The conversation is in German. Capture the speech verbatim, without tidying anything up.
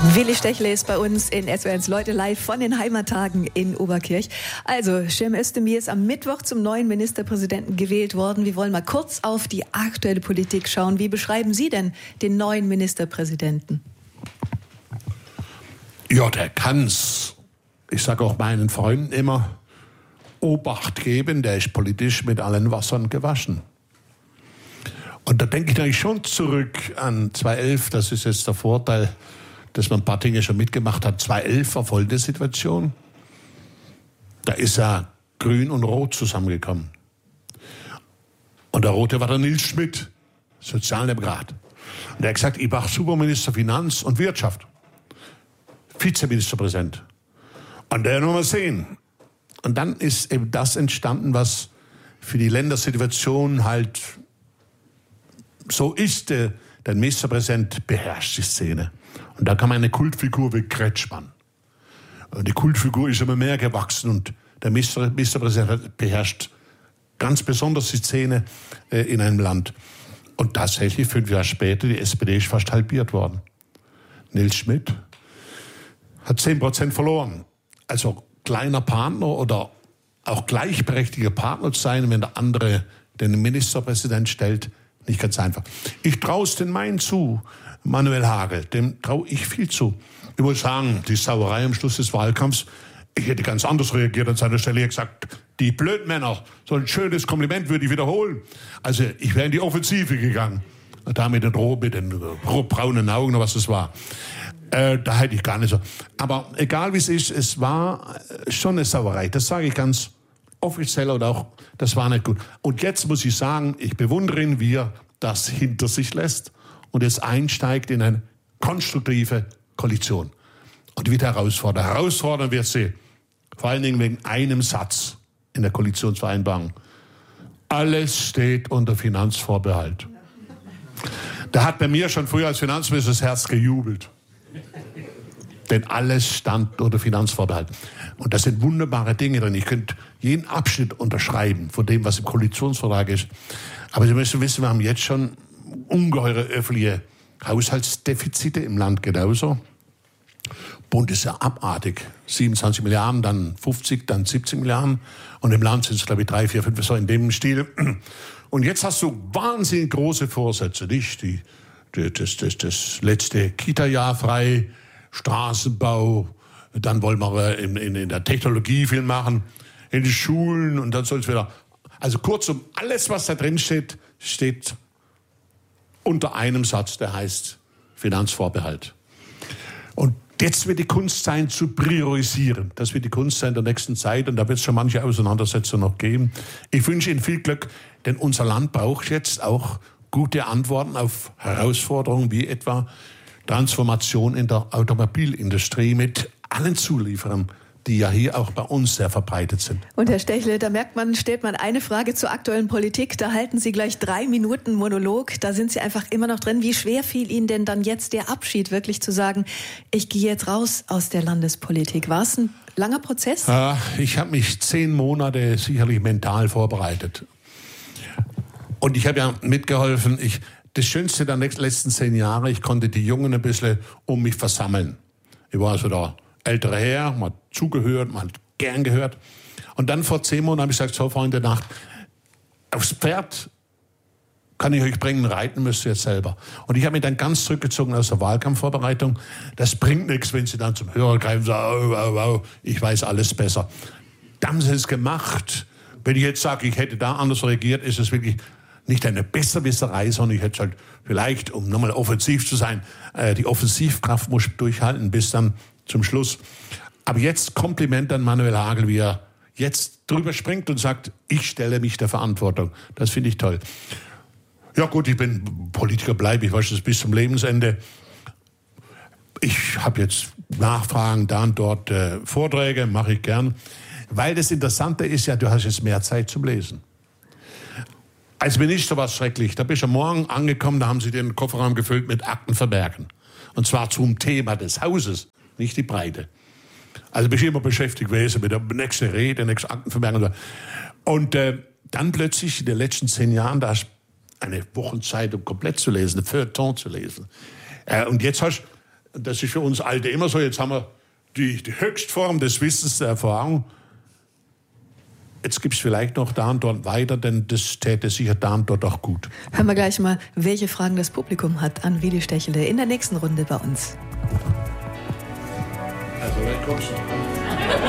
Willi Stechle ist bei uns in S W R eins Leute live von den Heimattagen in Oberkirch. Also, Cem Özdemir ist am Mittwoch zum neuen Ministerpräsidenten gewählt worden. Wir wollen mal kurz auf die aktuelle Politik schauen. Wie beschreiben Sie denn den neuen Ministerpräsidenten? Ja, der kann's. Ich sage auch meinen Freunden immer, Obacht geben, der ist politisch mit allen Wassern gewaschen. Und da denke ich natürlich schon zurück an zweitausendelf, das ist jetzt der Vorteil, dass man ein paar Dinge schon mitgemacht hat. zweitausendelf war folgende Situation. Da ist ja Grün und Rot zusammengekommen. Und der Rote war der Nils Schmidt, Sozialdemokrat. Und er hat gesagt, ich mache Superminister Finanz und Wirtschaft. Vizeministerpräsident. Und der noch mal sehen. Und dann ist eben das entstanden, was für die Ländersituation halt so ist. Der, der Ministerpräsident beherrscht die Szene. Und da kam eine Kultfigur wie Kretschmann. Und die Kultfigur ist immer mehr gewachsen und der Ministerpräsident beherrscht ganz besonders die Szene äh, in einem Land. Und tatsächlich, fünf Jahre später, die S P D ist fast halbiert worden. Nils Schmidt hat zehn Prozent verloren. Also kleiner Partner oder auch gleichberechtigter Partner zu sein, wenn der andere den Ministerpräsident stellt, nicht ganz einfach. Ich traue es den Main zu, Manuel Hagel, dem traue ich viel zu. Ich muss sagen, die Sauerei am Schluss des Wahlkampfs, ich hätte ganz anders reagiert an seiner Stelle. Ich hätte gesagt, die Blödmänner, so ein schönes Kompliment würde ich wiederholen. Also ich wäre in die Offensive gegangen. Da mit den, mit den rotbraunen Augen, was es war. Äh, da hätte ich gar nicht so. Aber egal wie es ist, es war schon eine Sauerei. Das sage ich ganz offiziell und auch, das war nicht gut. Und jetzt muss ich sagen, ich bewundere ihn, wie er das hinter sich lässt und jetzt einsteigt in eine konstruktive Koalition. Und wieder herausfordern. Herausfordern wird sie vor allen Dingen wegen einem Satz in der Koalitionsvereinbarung. Alles steht unter Finanzvorbehalt. Da hat bei mir schon früher als Finanzminister das Herz gejubelt. Denn alles stand unter Finanzvorbehalt. Und das sind wunderbare Dinge drin. Ich könnte jeden Abschnitt unterschreiben von dem, was im Koalitionsvertrag ist. Aber Sie müssen wissen, wir haben jetzt schon ungeheure öffentliche Haushaltsdefizite im Land genauso. Bund ist ja abartig. siebenundzwanzig Milliarden, dann fünfzig, dann siebzig Milliarden. Und im Land sind es, glaube ich, drei, vier, fünf, so in dem Stil. Und jetzt hast du wahnsinnig große Vorsätze, nicht? Die, die, das, das, das letzte Kita-Jahr frei, Straßenbau, dann wollen wir in, in, in der Technologie viel machen, in die Schulen und dann soll es wieder. Also kurzum, alles, was da drin steht, steht unter einem Satz, der heißt Finanzvorbehalt. Und jetzt wird die Kunst sein, zu priorisieren. Das wird die Kunst sein der nächsten Zeit und da wird es schon manche Auseinandersetzungen noch geben. Ich wünsche Ihnen viel Glück, denn unser Land braucht jetzt auch gute Antworten auf Herausforderungen wie etwa Transformation in der Automobilindustrie mit allen Zulieferern, die ja hier auch bei uns sehr verbreitet sind. Und Herr Stechle, da merkt man, stellt man eine Frage zur aktuellen Politik, da halten Sie gleich drei Minuten Monolog, da sind Sie einfach immer noch drin. Wie schwer fiel Ihnen denn dann jetzt der Abschied, wirklich zu sagen, ich gehe jetzt raus aus der Landespolitik? War es ein langer Prozess? Ja, ich habe mich zehn Monate sicherlich mental vorbereitet. Und ich habe ja mitgeholfen, ich Das Schönste der letzten zehn Jahre, ich konnte die Jungen ein bisschen um mich versammeln. Ich war so der ältere Herr, man hat zugehört, man hat gern gehört. Und dann vor zehn Monaten habe ich gesagt, so Freunde, Nacht, aufs Pferd kann ich euch bringen, reiten müsst ihr jetzt selber. Und ich habe mich dann ganz zurückgezogen aus der Wahlkampfvorbereitung. Das bringt nichts, wenn Sie dann zum Hörer greifen und sagen, oh, oh, oh, ich weiß alles besser. Da haben Sie es gemacht. Wenn ich jetzt sage, ich hätte da anders reagiert, ist es wirklich nicht eine Besserwisserei, sondern ich hätte halt vielleicht, um nochmal offensiv zu sein, äh, die Offensivkraft muss durchhalten bis dann zum Schluss. Aber jetzt Kompliment an Manuel Hagel, wie er jetzt drüber springt und sagt, ich stelle mich der Verantwortung. Das finde ich toll. Ja gut, ich bin Politiker, bleibe ich, weiß das bis zum Lebensende. Ich habe jetzt Nachfragen da und dort, äh, Vorträge, mache ich gern. Weil das Interessante ist ja, du hast jetzt mehr Zeit zum Lesen. Als Minister war es schrecklich. Da bist du am Morgen angekommen, da haben sie den Kofferraum gefüllt mit Aktenvermerken. Und zwar zum Thema des Hauses, nicht die Breite. Also bist du immer beschäftigt gewesen mit der nächsten Rede, nächsten Aktenvermerken. Und äh, dann plötzlich in den letzten zehn Jahren, da hast du eine Wochenzeitung komplett zu lesen, ein Feuilleton zu lesen. Äh, und jetzt hast Das ist für uns Alte immer so. Jetzt haben wir die, die Höchstform des Wissens, der Erfahrung. Jetzt gibt es vielleicht noch da und dort weiter, denn das täte sicher da und dort auch gut. Hören wir gleich mal, welche Fragen das Publikum hat an Willi Stechele in der nächsten Runde bei uns. Also, dann kommst du.